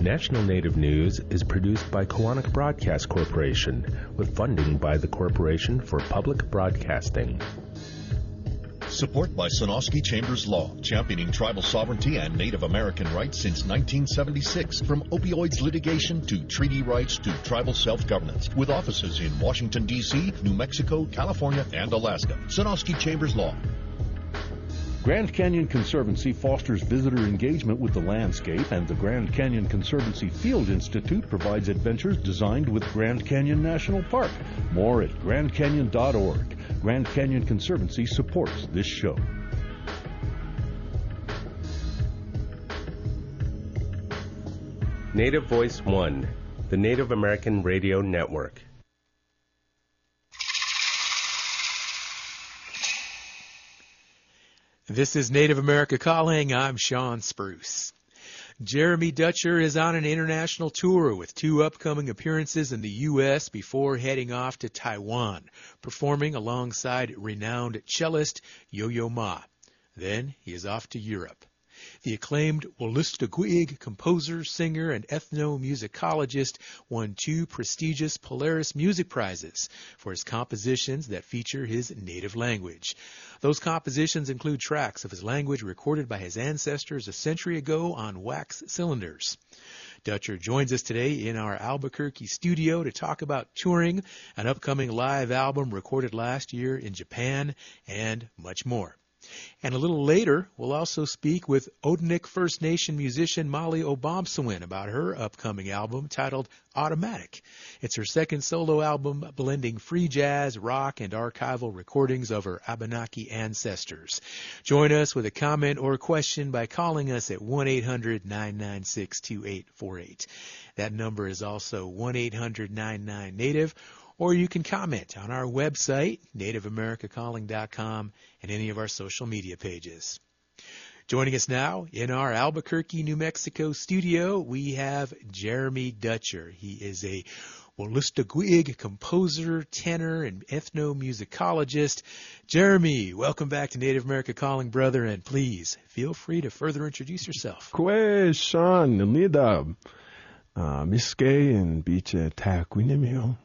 National Native News is produced by Koahnic Broadcast Corporation with funding by the Corporation for Public Broadcasting. Support by Sonosky Chambers Law, championing tribal sovereignty and Native American rights since 1976. From opioids litigation to treaty rights to tribal self-governance. With offices in Washington, D.C., New Mexico, California, and Alaska. Sonosky Chambers Law. Grand Canyon Conservancy fosters visitor engagement with the landscape, and the Grand Canyon Conservancy Field Institute provides adventures designed with Grand Canyon National Park. More at grandcanyon.org. Grand Canyon Conservancy supports this show. Native Voice One, the Native American Radio Network. This is Native America Calling. I'm Sean Spruce. Jeremy Dutcher is on an international tour with 2 upcoming appearances in the U.S. before heading off to Taiwan, performing alongside renowned cellist Yo-Yo Ma. Then he is off to Europe. The acclaimed Wolastoqiyik composer, singer, and ethnomusicologist won 2 prestigious Polaris Music Prizes for his compositions that feature his native language. Those compositions include tracks of his language recorded by his ancestors a century ago on wax cylinders. Dutcher joins us today in our Albuquerque studio to talk about touring, an upcoming live album recorded last year in Japan, and much more. And a little later, we'll also speak with Odanik First Nation musician Molly Obomsawin about her upcoming album titled Automatic. It's her second solo album blending free jazz, rock, and archival recordings of her Abenaki ancestors. Join us with a comment or question by calling us at 1-800-996-2848. That number is also 1-800-99-NATIVE. Or you can comment on our website, nativeamericacalling.com, and any of our social media pages. Joining us now in our Albuquerque, New Mexico studio, we have Jeremy Dutcher. He is a Wolastoqiyik composer, tenor, and ethnomusicologist. Jeremy, welcome back to Native America Calling, brother, and please feel free to further introduce yourself. Kwe Sean Nilida Miske and Beach Taquinimio.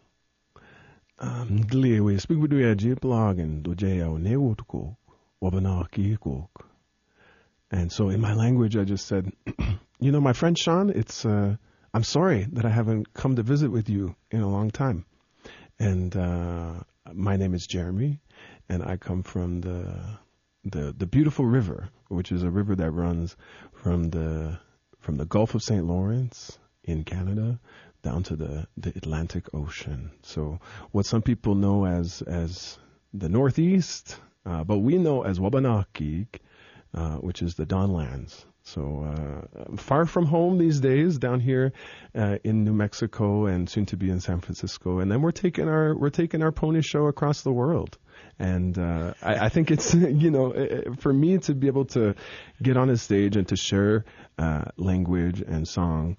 We speak with the blog and Dojeo Wabanaki. And so in my language, I just said, my friend Sean, I'm sorry that I haven't come to visit with you in a long time. And my name is Jeremy, and I come from the beautiful river, which is a river that runs from the Gulf of St. Lawrence in Canada down to the Atlantic Ocean. So what some people know as the Northeast, but we know as Wabanaki, which is the Dawnlands. So far from home these days, down here in New Mexico and soon to be in San Francisco. And then we're taking our pony show across the world. And I think it's for me to be able to get on a stage and to share language and song,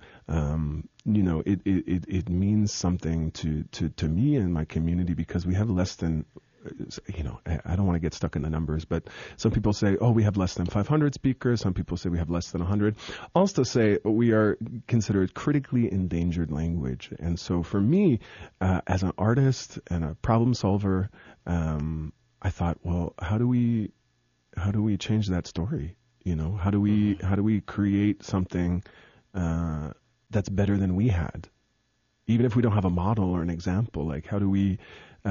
it means something to me and my community, because we have less than, I don't want to get stuck in the numbers, but some people say, we have less than 500 speakers. Some people say we have less than 100. Also say we are considered critically endangered language. And so for me, as an artist and a problem solver, I thought, well, how do we change that story? How do we create something that's better than we had, even if we don't have a model or an example? Like, how do we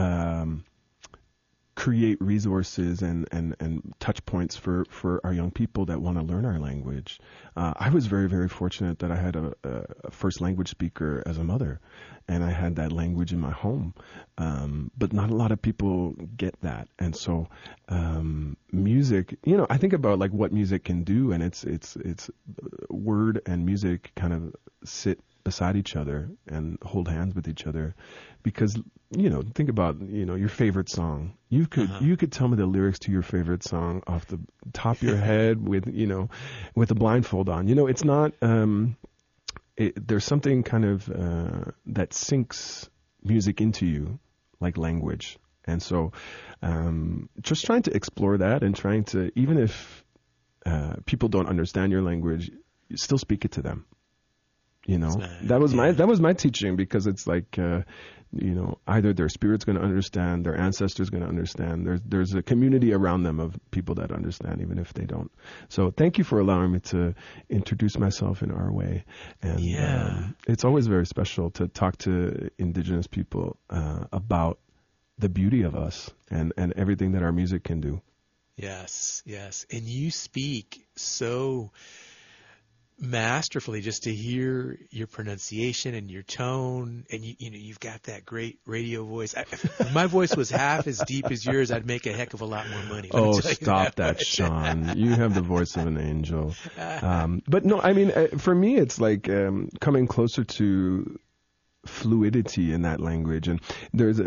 create resources and touch points for our young people that want to learn our language? I was very, very fortunate that I had a first language speaker as a mother, and I had that language in my home. But not a lot of people get that. And so music, I think about like what music can do, and it's word and music kind of sit beside each other and hold hands with each other, because think about your favorite song. You could tell me the lyrics to your favorite song off the top of your head with a blindfold on. It's not there's something kind of that sinks music into you like language. And so just trying to explore that, and trying to, even if people don't understand your language, you still speak it to them. That was my teaching, because it's like, either their spirit's going to understand, their ancestors going to understand. There's a community around them of people that understand, even if they don't. So thank you for allowing me to introduce myself in our way. And it's always very special to talk to indigenous people about the beauty of us and everything that our music can do. Yes. And you speak so masterfully, just to hear your pronunciation and your tone, and you've got that great radio voice. If my voice was half as deep as yours, I'd make a heck of a lot more money. Oh, stop that, Sean. You have the voice of an angel. But no, I mean, for me, it's like coming closer to fluidity in that language. And there's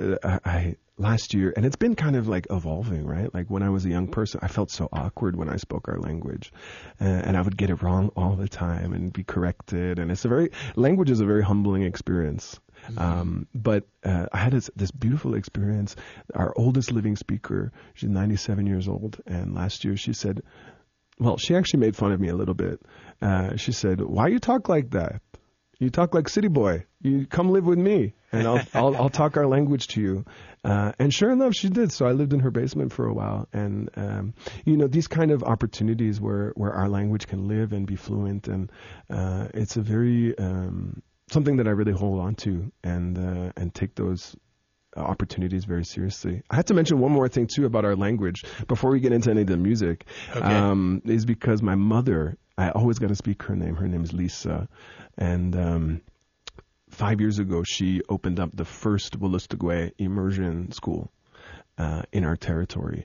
last year, and it's been kind of like evolving, right? Like when I was a young person, I felt so awkward when I spoke our language, and I would get it wrong all the time and be corrected. And language is a very humbling experience. Mm-hmm. But I had this beautiful experience. Our oldest living speaker, she's 97 years old, and last year she said, well, she actually made fun of me a little bit. She said, "Why you talk like that? You talk like city boy. You come live with me, and I'll talk our language to you." And sure enough, she did. So I lived in her basement for a while. And, these kind of opportunities where our language can live and be fluent. And it's a very something that I really hold on to and take those opportunities very seriously. I had to mention one more thing, too, about our language before we get into any of the music. Okay. Is because my mother, I always got to speak her name. Her name is Lisa. And 5 years ago, she opened up the first Wolastoqey immersion school in our territory.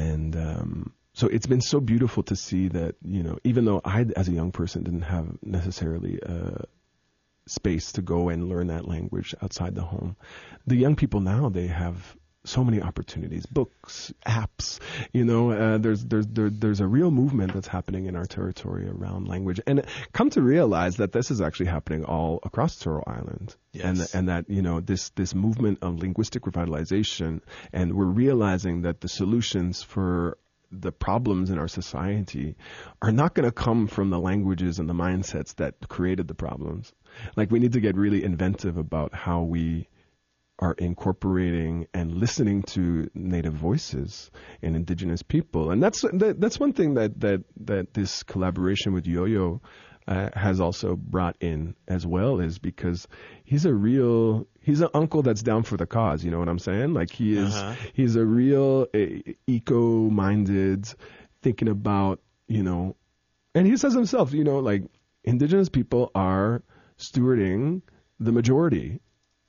And so it's been so beautiful to see that, even though I, as a young person, didn't have necessarily space to go and learn that language outside the home, the young people now, they have so many opportunities, books, apps, there's a real movement that's happening in our territory around language. And come to realize that this is actually happening all across Turtle Island. Yes. And that, this movement of linguistic revitalization, and we're realizing that the solutions for the problems in our society are not going to come from the languages and the mindsets that created the problems. Like, we need to get really inventive about how we are incorporating and listening to native voices and indigenous people. And that's one thing that this collaboration with Yo-Yo has also brought in as well, is because he's an uncle that's down for the cause. You know what I'm saying? Like, he's a real eco-minded, thinking about, and he says himself, like, indigenous people are stewarding the majority,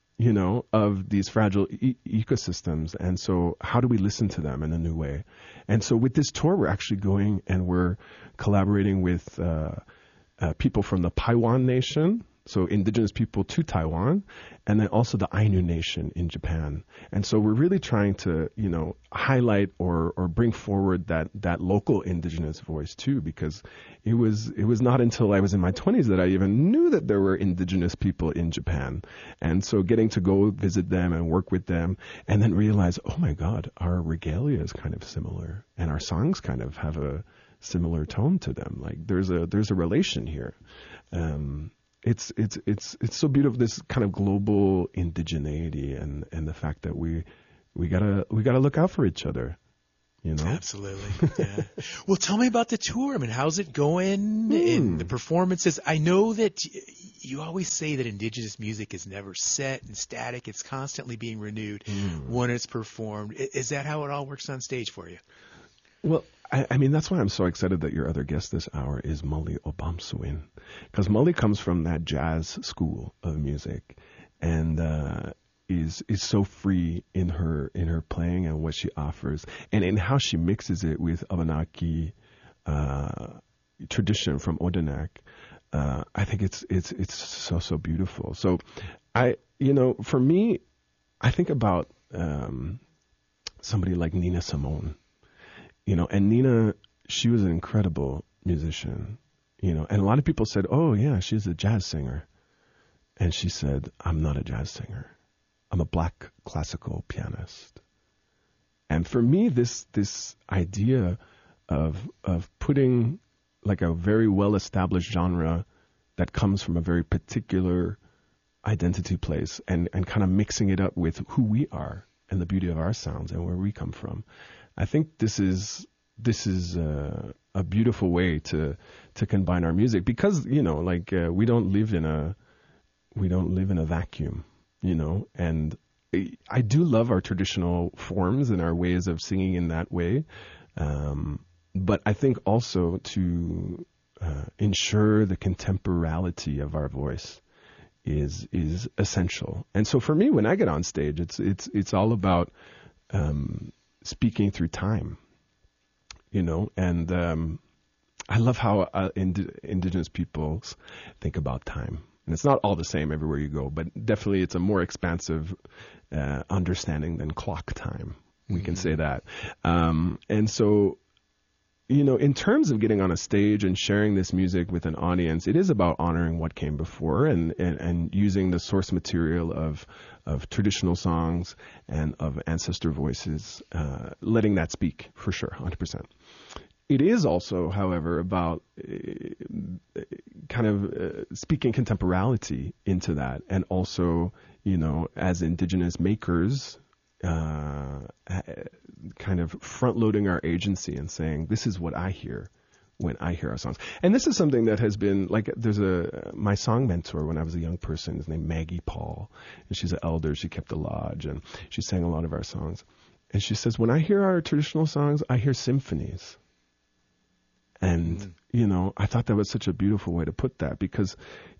of these fragile ecosystems. And so how do we listen to them in a new way? And so with this tour, we're actually going and we're collaborating with people from the Paiwan Nation, so indigenous people to Taiwan, and then also the Ainu Nation in Japan. And so we're really trying to, highlight or bring forward that local indigenous voice too, because it was not until I was in my 20s that I even knew that there were indigenous people in Japan. And so getting to go visit them and work with them, and then realize, oh my God, our regalia is kind of similar, and our songs kind of have a similar tone to them. Like, there's a relation here. It's so beautiful, this kind of global indigeneity and the fact that we gotta look out for each other, Absolutely. Yeah. Well, tell me about the tour. I mean, how's it going and the performances? I know that you always say that indigenous music is never set and static. It's constantly being renewed when it's performed. Is that how it all works on stage for you? Well, I mean, that's why I'm so excited that your other guest this hour is Molly Obamsawin, because Molly comes from that jazz school of music, and is so free in her playing and what she offers, and in how she mixes it with Abenaki tradition from Odanak. I think it's so beautiful. So for me, I think about somebody like Nina Simone. And Nina, she was an incredible musician, and a lot of people said, oh yeah, she's a jazz singer. And she said, I'm not a jazz singer. I'm a black classical pianist. And for me, this idea of putting like a very well-established genre that comes from a very particular identity place, and kind of mixing it up with who we are and the beauty of our sounds and where we come from. I think this is a beautiful way to combine our music, because we don't live in a vacuum, and I do love our traditional forms and our ways of singing in that way, but I think also to ensure the contemporality of our voice is essential. And so for me, when I get on stage, it's all about speaking through time, and I love how indigenous peoples think about time. And it's not all the same everywhere you go, but definitely it's a more expansive understanding than clock time. We can say that. And so, in terms of getting on a stage and sharing this music with an audience, it is about honoring what came before and using the source material of traditional songs and of ancestor voices, letting that speak, for sure, 100%. It is also, however, about kind of speaking contemporality into that, and also, as indigenous makers, kind of front-loading our agency and saying, this is what I hear when I hear our songs. And this is something that has been, there's my song mentor when I was a young person is named Maggie Paul, and she's an elder. She kept a lodge, and she sang a lot of our songs. And she says, when I hear our traditional songs, I hear symphonies. And, I thought that was such a beautiful way to put that, because,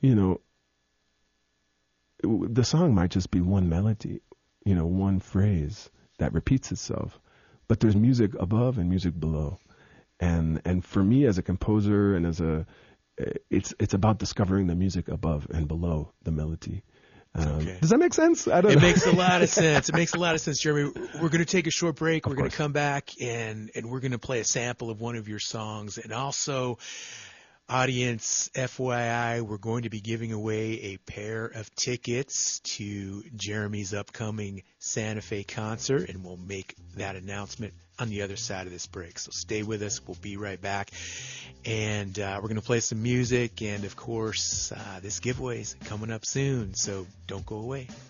the song might just be one melody, one phrase that repeats itself, but there's music above and music below. And for me as a composer and it's about discovering the music above and below the melody. Okay. Does that make sense? I don't know. It makes a lot of sense. It makes a lot of sense, Jeremy. We're going to take a short break. We're going to come back and we're going to play a sample of one of your songs. And also, audience, FYI, we're going to be giving away a pair of tickets to Jeremy's upcoming Santa Fe concert, and we'll make that announcement on the other side of this break. So stay with us. We'll be right back. And we're going to play some music. And, of course, this giveaway is coming up soon, so don't go away.